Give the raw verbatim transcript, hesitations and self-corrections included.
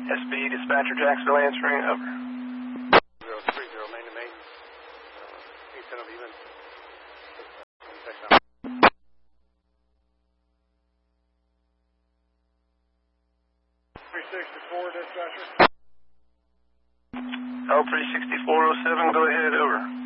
S B Dispatcher Jacksonville answering, over. zero three zero, main to main. Uh, eight ten of even. three sixty-four, dispatcher. L three sixty-four oh seven, go ahead, over.